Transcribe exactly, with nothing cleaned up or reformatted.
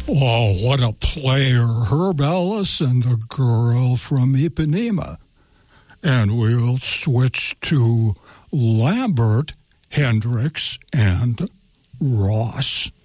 Oh, what a player, Herb Ellis and the girl from Ipanema. And we'll switch to Lambert, Hendricks, and Ross.